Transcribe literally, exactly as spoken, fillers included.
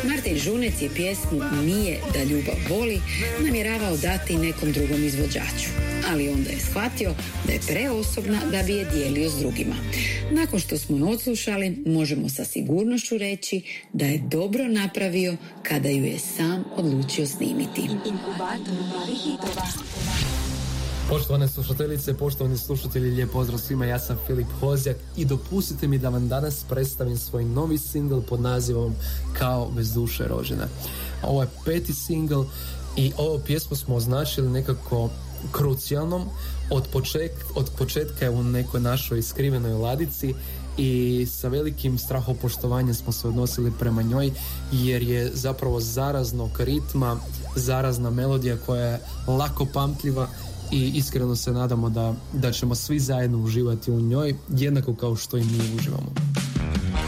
Martin Žunec je pjesmu Nije da ljubav boli namjeravao dati nekom drugom izvođaču, ali onda je shvatio da je preosobna da bi je dijelio s drugima. Nakon što smo je odslušali, možemo sa sigurnošću reći da je dobro napravio kada ju je sam odlučio snimiti. Poštovane slušateljice, poštovani slušatelji, lijep pozdrav svima, ja sam Filip Hozjak i dopustite mi da vam danas predstavim svoj novi singl pod nazivom Kao bez duše rođena. Ovo je peti singl i ovu pjesmu smo označili nekako krucijalnom. Od, poček, od početka je u nekoj našoj skrivenoj ladici i sa velikim strahopoštovanjem smo se odnosili prema njoj, jer je zapravo zaraznog ritma, zarazna melodija koja je lako pamtljiva i iskreno se nadamo da, da ćemo svi zajedno uživati u njoj jednako kao što i mi uživamo.